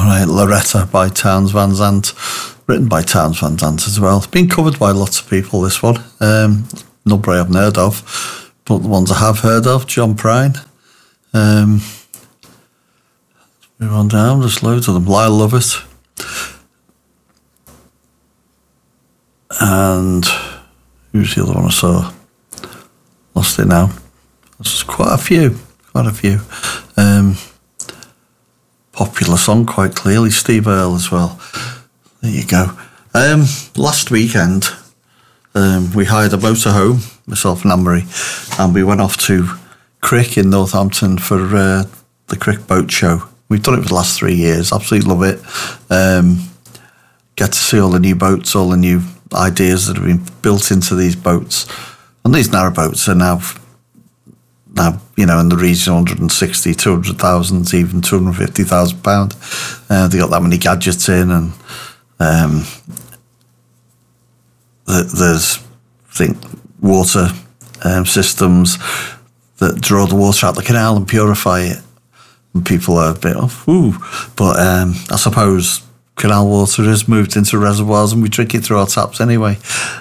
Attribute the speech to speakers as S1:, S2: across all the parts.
S1: Right, Loretta by Townes Van Zandt, written by Townes Van Zandt as well. It's been covered by lots of people, this one. Nobody I haven't heard of, but the ones I have heard of, John Prine. Let's move on down, there's loads of them. Lyle Lovett. And who's the other one I saw? Lost it now. There's quite a few. Popular song, quite clearly. Steve Earle as well. There you go. Last weekend, we hired a motorhome, myself and Anne-Marie, and we went off to Crick in Northampton for the Crick Boat Show. We've done it for the last 3 years. Absolutely love it. Get to see all the new boats, all the new ideas that have been built into these boats. And these narrow boats are now, in the region of 160, 200,000, even £250,000. They got that many gadgets in, and there's, I think, water systems that draw the water out the canal and purify it. And people are a bit off, but I suppose canal water is moved into reservoirs and we drink it through our taps anyway.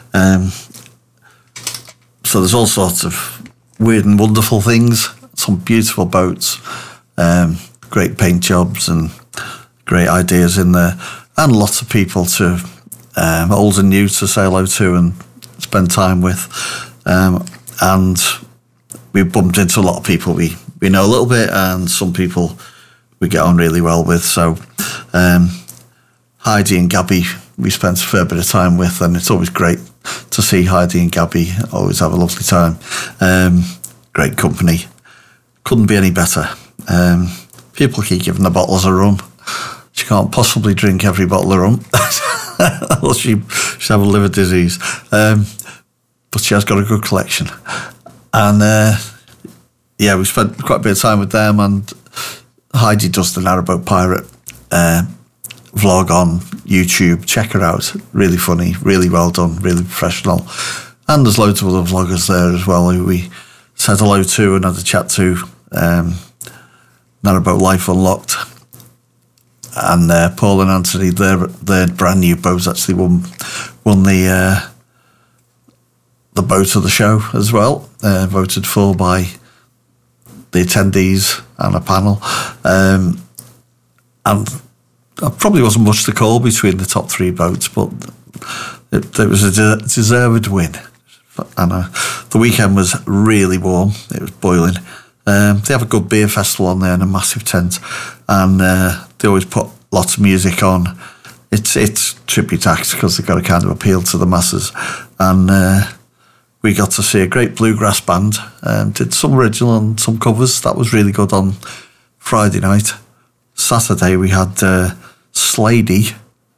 S1: So there's all sorts of weird and wonderful things, some beautiful boats, great paint jobs and great ideas in there, and lots of people to old and new to say hello to and spend time with. And we bumped into a lot of people we know a little bit, and some people we get on really well with. So Heidi and Gabby we spent a fair bit of time with, and it's always great to see Heidi and Gabby. Always have a lovely time. Great company. Couldn't be any better. People keep giving the bottles of rum. She can't possibly drink every bottle of rum. Or she'd have a liver disease. But she has got a good collection. And we spent quite a bit of time with them, and Heidi does the Narrowboat Pirate vlog on YouTube. Check her out. Really funny, really well done, really professional. And there's loads of other vloggers there as well who we said hello to and had a chat to. Narrowboat Life Unlocked. And Paul and Anthony, their brand new boat actually won the boat of the show as well. Voted for by the attendees and a panel. And there probably wasn't much to call between the top 3 boats, but it was a deserved win. And the weekend was really warm. It was boiling. They have a good beer festival on there in a massive tent, and they always put lots of music on. It's tribute acts because they've got to kind of appeal to the masses. And we got to see a great bluegrass band. Did some original and some covers. That was really good on Friday night. Saturday we had Slady.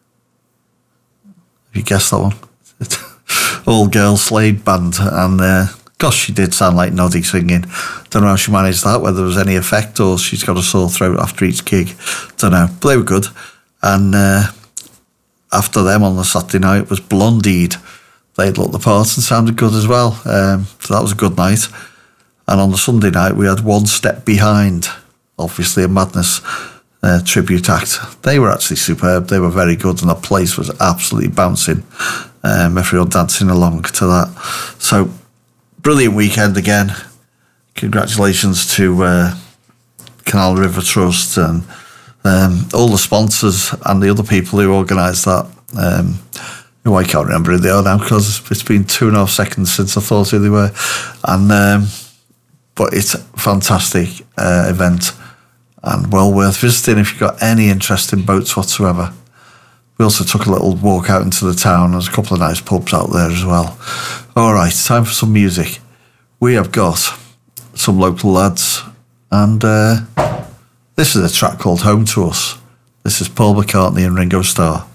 S1: Have you guessed that one? All-girl Slade band, and gosh, she did sound like Noddy singing. Don't know how she managed that, whether there was any effect or she's got a sore throat after each gig. Don't know, but they were good. And after them on the Saturday night was Blondied. They'd looked the part and sounded good as well. So that was a good night. And on the Sunday night we had One Step Behind, obviously a Madness tribute act. They were actually superb. They were very good, and the place was absolutely bouncing. Everyone dancing along to that. So brilliant weekend again. Congratulations to Canal River Trust and all the sponsors and the other people who organised that. Who I can't remember who they are now because it's been 2.5 seconds since I thought who they were. And but it's a fantastic event and well worth visiting if you've got any interest in boats whatsoever. We also took a little walk out into the town. There's a couple of nice pubs out there as well. All right, time for some music. We have got some local lads, and this is a track called Home to Us. This is Paul McCartney and Ringo Starr.